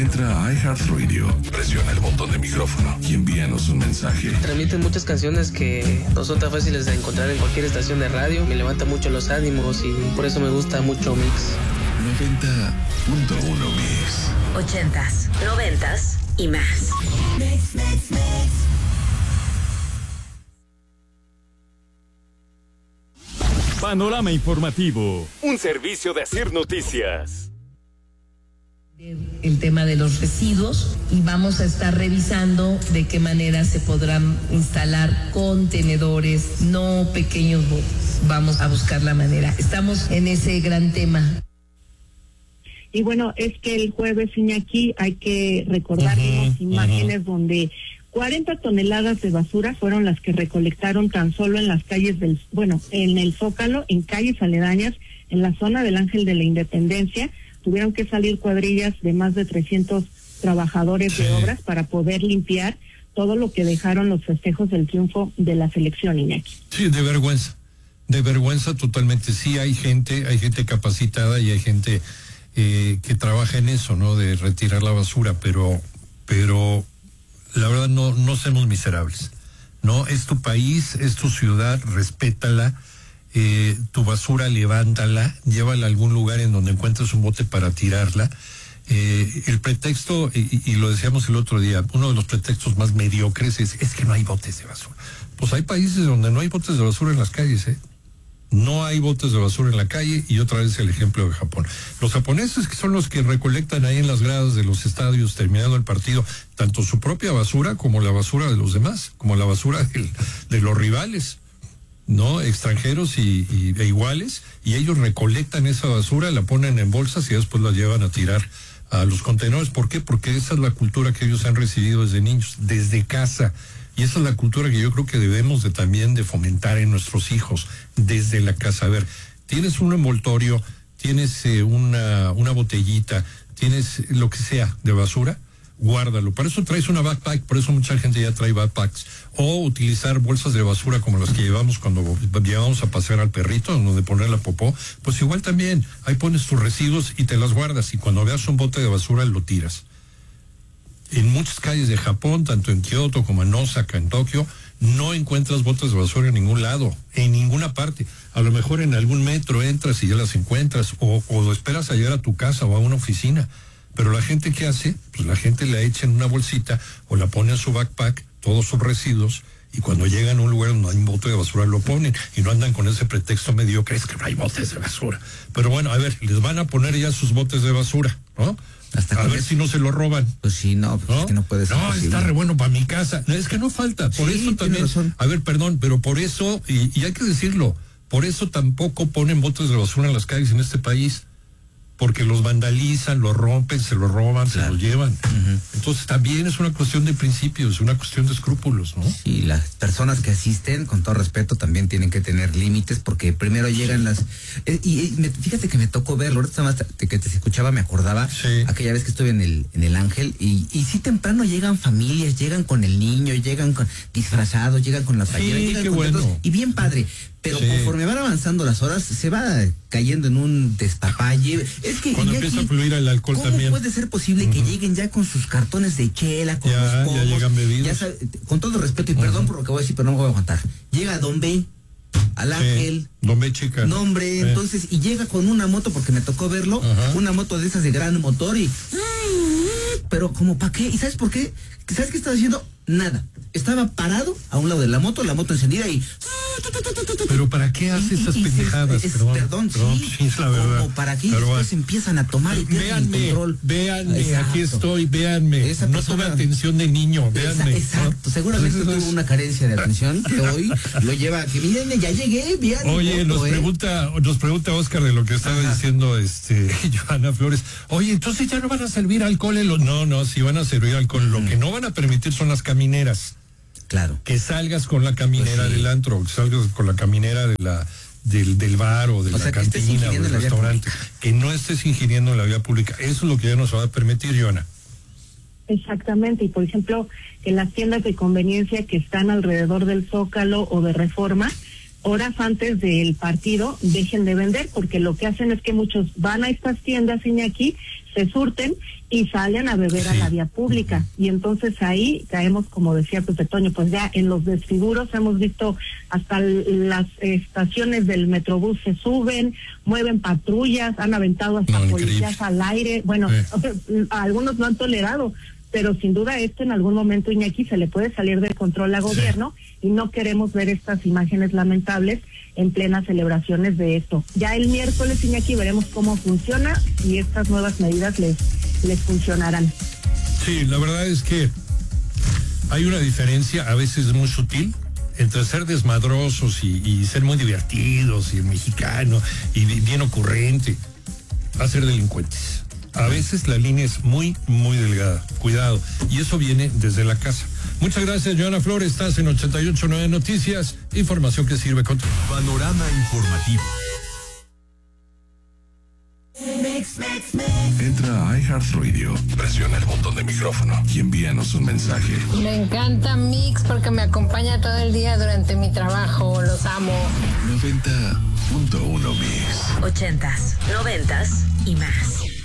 Entra a iHeartRadio, presiona el botón de micrófono y envíanos un mensaje. Transmiten muchas canciones que no son tan fáciles de encontrar en cualquier estación de radio. Me levanta mucho los ánimos y por eso me gusta mucho Mix. 90.1 Mix. 80s, 90s y más. Mix. Panorama Informativo, un servicio de Asir Noticias. El tema de los residuos y vamos a estar revisando de qué manera se podrán instalar contenedores, no pequeños botes. Vamos a buscar la manera. Estamos en ese gran tema. Y bueno, es que el jueves, Iñaki, hay que recordar unas imágenes donde 40 toneladas de basura fueron las que recolectaron tan solo en las calles en el Zócalo, en calles aledañas, en la zona del Ángel de la Independencia. Tuvieron que salir cuadrillas de más de 300 trabajadores de obras para poder limpiar todo lo que dejaron los festejos del triunfo de la selección, Iñaki. Sí, de vergüenza totalmente. Sí, hay gente capacitada y hay gente que trabaja en eso, ¿no? De retirar la basura, pero la verdad no seamos miserables, ¿no? Es tu país, es tu ciudad, respétala, tu basura levántala, llévala a algún lugar en donde encuentres un bote para tirarla. El pretexto, y lo decíamos el otro día, uno de los pretextos más mediocres es que no hay botes de basura. Pues hay países donde no hay botes de basura en las calles, No hay botes de basura en la calle, y otra vez el ejemplo de Japón. Los japoneses, que son los que recolectan ahí en las gradas de los estadios terminando el partido, tanto su propia basura como la basura de los demás, como la basura de los rivales, ¿no? Extranjeros e iguales, y ellos recolectan esa basura, la ponen en bolsas y después la llevan a tirar a los contenedores. ¿Por qué? Porque esa es la cultura que ellos han recibido desde niños, desde casa. Y esa es la cultura que yo creo que debemos también de fomentar en nuestros hijos desde la casa. A ver, tienes un envoltorio, tienes una botellita, tienes lo que sea de basura, guárdalo. Para eso traes una backpack, por eso mucha gente ya trae backpacks. O utilizar bolsas de basura como las que llevamos cuando llevamos a pasear al perrito, donde poner la popó. Pues igual también, ahí pones tus residuos y te las guardas, y cuando veas un bote de basura lo tiras. En muchas calles de Japón, tanto en Kioto como en Osaka, en Tokio, no encuentras botes de basura en ningún lado, en ninguna parte. A lo mejor en algún metro entras y ya las encuentras, o esperas a llegar a tu casa o a una oficina. Pero la gente, ¿qué hace? Pues la gente la echa en una bolsita o la pone en su backpack, todos sus residuos, y cuando llegan a un lugar donde hay un bote de basura lo ponen, y no andan con ese pretexto mediocre, es que no hay botes de basura. Pero bueno, a ver, les van a poner ya sus botes de basura, ¿no? A ver si no se lo roban. Pues sí, no, pues ¿no? Es que no puede ser. No, posible. Está re bueno para mi casa. Es que no falta. Por eso también. A ver, perdón, pero por eso, y hay que decirlo, por eso tampoco ponen botes de basura en las calles en este país. Porque los vandalizan, los rompen, se los roban, se los llevan. Entonces también es una cuestión de principios, una cuestión de escrúpulos, ¿no? Sí, las personas que asisten, con todo respeto, también tienen que tener límites, porque primero llegan las... fíjate que me tocó verlo, ahorita más que te escuchaba me acordaba, aquella vez que estuve en el Ángel, y sí temprano llegan familias, llegan con el niño, llegan disfrazados, llegan con la playera, llegan qué con bueno. todos, y bien padre. Pero conforme van avanzando las horas, se va cayendo en un despapalle. Es que cuando empieza a fluir el alcohol ¿cómo también. ¿Cómo puede ser posible que lleguen ya con sus cartones de chela, con los pomos? Ya llegan bebidos. Con todo respeto y perdón por lo que voy a decir, pero no me voy a aguantar. Llega Don B, al Ángel. Don B, chica. No, hombre, entonces, y llega con una moto, porque me tocó verlo, una moto de esas de gran motor y... Pero, ¿como para qué? ¿Y sabes por qué? ¿Sabes qué estaba haciendo? Nada. Estaba parado a un lado de la moto encendida y... Pero ¿para qué hace esas pendejadas? Perdón, sí, es la verdad. Como para que después empiezan a tomar y pierden el control. Véanme, aquí estoy, véanme. No tuve atención de niño, véanme. Exacto, seguramente tuvo una carencia de atención que hoy lo lleva a que miren, ya llegué, bien. Oye, nos pregunta Oscar de lo que estaba diciendo Johanna Flores. Oye, entonces ya no van a servir alcohol en los... No, sí van a servir alcohol. Lo que no van a permitir son las camineras. Claro. Que salgas con la caminera del antro, que salgas con la caminera del bar o de la cantina o del restaurante. Que no estés ingiriendo en la vía pública. Eso es lo que ya nos va a permitir, Joana. Exactamente, y por ejemplo, que las tiendas de conveniencia que están alrededor del Zócalo o de Reforma, horas antes del partido, dejen de vender, porque lo que hacen es que muchos van a estas tiendas, Iñaki, se surten y salen a beber a la vía pública. Y entonces ahí caemos, como decía Pepe Toño, pues ya en los desfiguros hemos visto hasta las estaciones del Metrobús se suben, mueven patrullas, han aventado hasta policías al aire. Bueno, algunos no han tolerado, pero sin duda esto en algún momento, Iñaki, se le puede salir de control al gobierno y no queremos ver estas imágenes lamentables en plenas celebraciones de esto. Ya el miércoles, Iñaki, veremos cómo funciona y estas nuevas medidas les funcionarán. Sí, la verdad es que hay una diferencia, a veces muy sutil, entre ser desmadrosos y ser muy divertidos y mexicano y bien ocurrente, a ser delincuentes. A veces la línea es muy, muy delgada. Cuidado. Y eso viene desde la casa. Muchas gracias, Joana Flores. Estás en 88.9 Noticias. Información que sirve contra. Panorama informativo. Entra a iHeartRadio, presiona el botón de micrófono y envíanos un mensaje. Me encanta Mix porque me acompaña todo el día durante mi trabajo. Los amo. 90.1 Mix. 80s, 90s y más.